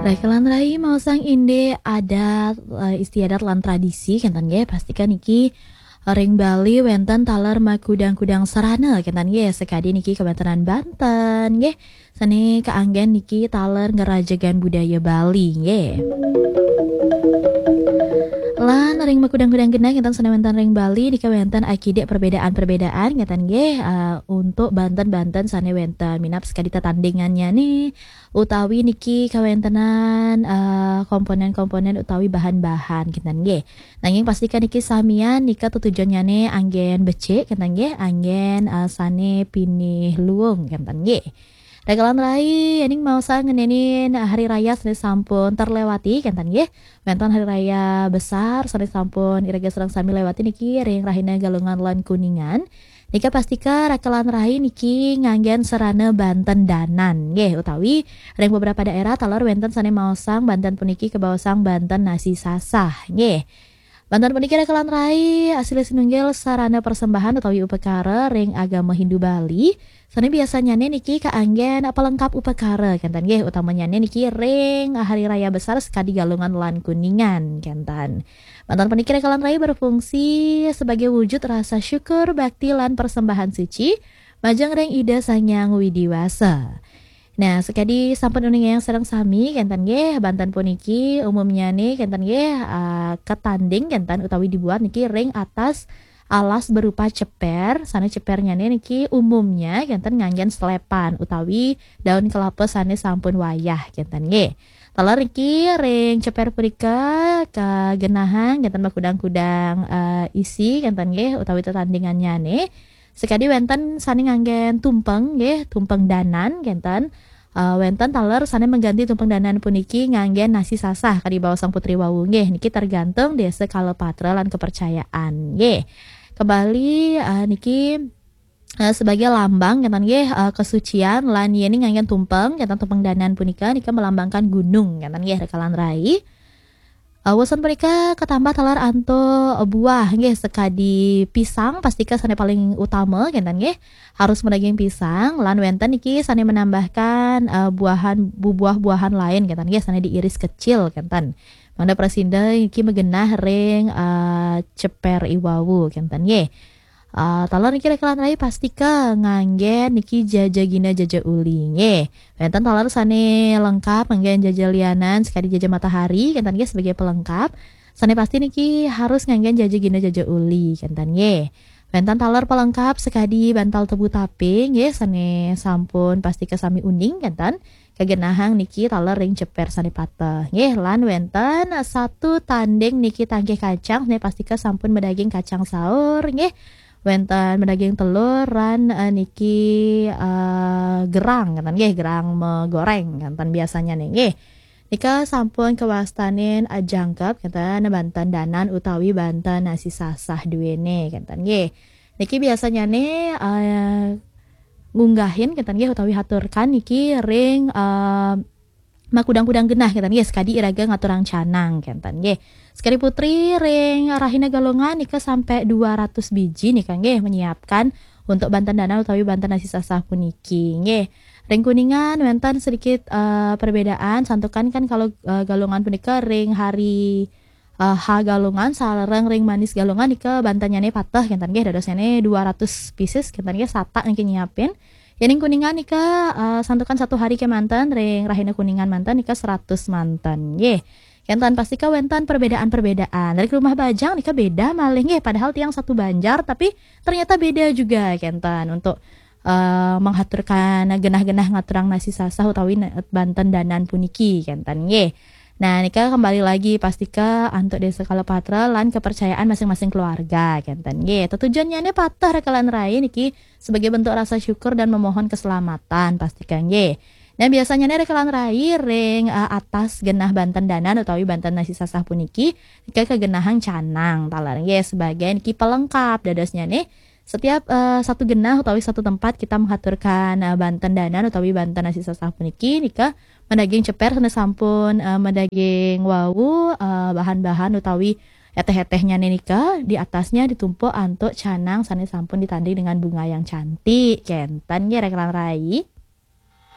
Rekalan rai mau sang inde adat istiadat lan tradisi kentan ge pastikan niki ring Bali wenten taler makudang-kudang sarana kentan ge sekadi niki kebantenan Banten ge seni keanggen niki taler ngerajagan budaya Bali ge. Lan ring makudang-kudang genah kentan senewentan ring Bali dika wenten akide perbedaan-perbedaan kentan ge untuk Banten-Banten sane wenten minap sekali tatandingannya nih utawi niki kawentenan komponen-komponen utawi bahan-bahan kentan ge. Nanging pastikan niki samian nika tujuannya nih anggen becik kentan ge anggen sane pinih luung kentan ge. Rekalan rai yaning mau sang ngenenin hari raya sane sampun terlewati kentan ge. Wenten hari raya besar sane sampun iraga serang sami lewati niki ring rahina galungan lan kuningan. Nika pastika rekalan rai niki nganggen serana Banten danan nggih utawi ring beberapa daerah taler wenten sane maosang Banten puniki kebaosang Banten nasi sasah nggih. Banten puniki rekalan rai asli sinunggil sarana persembahan utawi upekara ring agama Hindu Bali. Sane biasanya niki kaanggen pelengkap upekara kentan nggih utamanya niki ring hari raya besar sekadi galungan lan kuningan kentan. Banten puniki rekalan rai berfungsi sebagai wujud rasa syukur bakti lan persembahan suci majeng ring ida sanyang widiwasa. Nah, sekadi sampun uning yang sedang sami kentan nggih Banten puniki umumnya nih kentan nggih ketanding kentan utawi dibuat niki ring atas alas berupa ceper. Sane cepernya niki umumnya kentan nganggen selepan utawi daun kelapa sane sampun wayah kentan nggih. Taler iki ring ceper punika kagenahan kentan makudang-kudang isi kentan nggih utawi tetandingannya nih. Sekadi wenten sane nganggen tumpeng nggih, tumpeng danan kentan. Wenten taler sane mengganti tumpeng danan puniki nganggen nasi sasah kadi bawa sang putri wawu nggih niki tergantung desa kalepatra lan kepercayaan nggih. Kembali niki sebagai lambang kentan nggih kesucian lan yeni nganggen tumpeng kentan tumpeng danan punika nika melambangkan gunung kentan nggih rekalan rai. Wasan mereka ketambah talar anto buah nggih sekadi pisang pastika sane paling utama kentan nggih harus menaging pisang lan wenten iki sane menambahkan buah-buahan lain kentan nggih sane diiris kecil kentan. Mangda prasinda iki megenah ring ceper iwawu kentan nggih. Talar niki rekalan rai pastika nganggen niki jajagina jaja uli nggih. Wenten talar sane lengkap nganggen jaja lianan sekali jaja matahari kentan nggih sebagai pelengkap. Sane pasti niki harus nganggen jajagina jaja uli kentan nggih. Wenten talar pelengkap sekadi bantal tebu taping nggih sane sampun pastika sami uning kentan. Kagenahang niki taler ring ceper sane pateh nggih lan wenten satu tanding niki tangkih kacang sane pastika sampun medaging kacang saur nggih. Wenten medaging telur ran niki gerang kentan nggih gerang megoreng kentan biasanya nggih. Nika sampun kewastanin jangkep kentan Banten danan utawi Banten nasi sasah duwene kentan nggih. Niki biasanya nih ngunggahin kentan nggih utawi haturkan niki ring makudang-kudang genah kentan nggih sekadi iraga ngaturang canang kentan nggih. Sekali putri ring rahina galongan nika sampai 200 biji nika nggih menyiapkan untuk Banten danan utawi Banten nasi sasah puniki nggih. Ring kuningan wenten sedikit perbedaan santukan kan kalau galongan punika ring hari galongan sareng ring manis galongan nika Bantennya nih patah kentan nggih dadosnya nih 200 pieces kentan nggih sata niki nyiapin. Yang kuningan nika santukan satu hari ke mantan ring rahina kuningan mantan nika 100 mantan nggih. Kentan pastika wenten perbedaan-perbedaan. Dari rumah Bajang nika beda malih nggih padahal tiang satu Banjar tapi ternyata beda juga kentan untuk menghaturkan genah-genah ngaturang nasi sasah utawi Banten danan puniki kentan nggih. Nah nika kembali lagi pastika untuk desa Kalepatra lan kepercayaan masing-masing keluarga kentan nggih. Tujuannya patah rekalan rai niki sebagai bentuk rasa syukur dan memohon keselamatan pastika nggih. Nah biasanya rekalan rai ring atas genah Banten danan utawi Banten nasi sasah puniki nika kegenahang canang talar nggih sebagai niki pelengkap dadosnya nih. Setiap satu genah utawi satu tempat kita menghaturkan Banten danan utawi Banten nasi sasah puniki nika medaging ceper sane sampun medaging wawu bahan-bahan utawi eteh-etehnya nika di atasnya ditumpuk antuk canang sane sampun ditanding dengan bunga yang cantik kentan nggih rekalan rai.